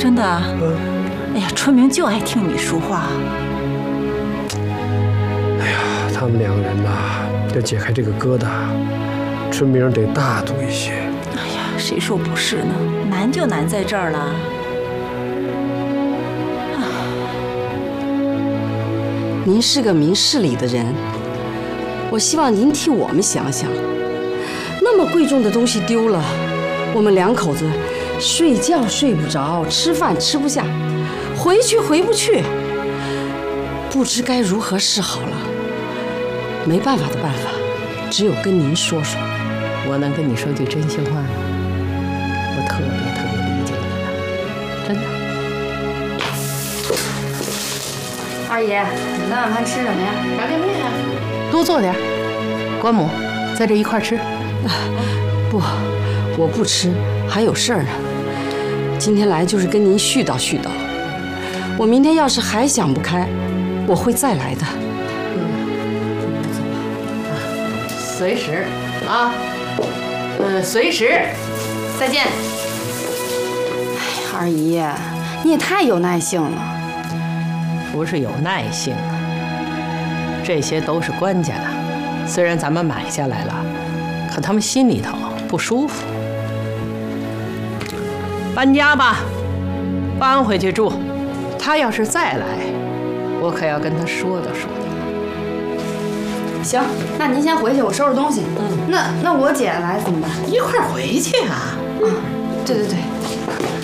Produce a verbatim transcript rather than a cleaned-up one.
真的？嗯。哎呀，春明就爱听你说话。 哎呀，他们两个人呐，要解开这个疙瘩，春明得大度一些。 哎呀，谁说不是呢？难就难在这儿了。 您是个明事理的人，我希望您替我们想想。那么贵重的东西丢了，我们两口子睡觉睡不着，吃饭吃不下，回去回不去，不知该如何是好了。没办法的办法，只有跟您说说。 我能跟你说句真心话吗？我特别特别理解你的，真的。 二姨，你们晚饭吃什么呀？炸酱面啊。 多做点。关母，在这一块吃。 啊，不，我不吃，还有事儿呢。今天来就是跟您絮叨絮叨。我明天要是还想不开，我会再来的。 嗯，走吧。啊，随时啊，嗯，随时。再见。 哎呀，二姨，你也太有耐性了。 不是有耐性啊，这些都是官家的，虽然咱们买下来了，可他们心里头不舒服。搬家吧，搬回去住。他要是再来，我可要跟他说道说道。 行，那您先回去，我收拾东西。嗯，那那我姐来怎么办？ 一块儿回去啊。 啊，对对对。